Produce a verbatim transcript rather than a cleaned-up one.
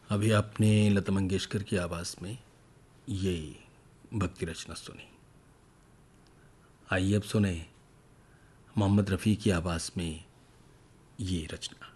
अभी आपने लता मंगेशकर की आवाज़ में ये भक्ति रचना सुनी। आइए अब सुने मोहम्मद रफ़ी की आवाज़ में ये रचना।